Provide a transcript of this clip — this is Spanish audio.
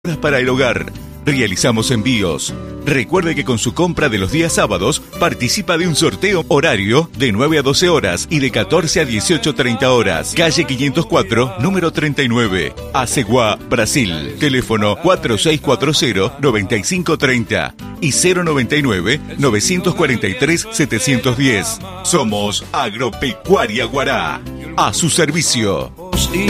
para el hogar. Realizamos envíos. Recuerde que con su compra de los días sábados participa de un sorteo horario de 9 a 12 horas y de 14 a 18:30 horas. Calle 504, número 39, Aceguá, Brasil. Teléfono 4640-9530 y 099-943-710. Somos Agropecuaria Guará. A su servicio.